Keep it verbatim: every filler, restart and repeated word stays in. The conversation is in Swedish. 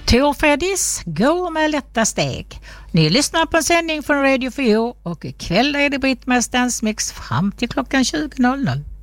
Tor Freddis går med lätta steg. Ni lyssnar på en sändning från Radio fyra och ikväll är det Britt-Marie Dansmix fram till klockan tjugo.